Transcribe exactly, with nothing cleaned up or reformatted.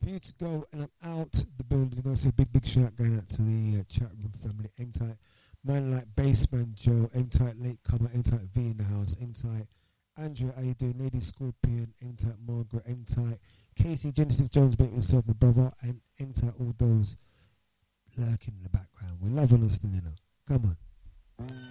few to go, and I'm out the building. I'm say a big, big shout going out to the uh, chat room family. Hang tight. Man like Baseman Joe, hang tight, late comer, hang tight, V in the house, hang tight. Andrew, how you doing? Lady Scorpion, hang tight, Margaret, hang tight. Casey, Genesis Jones, make yourself my brother, and hang tight, all those lurking in the background. We're loving us, you know. Come on.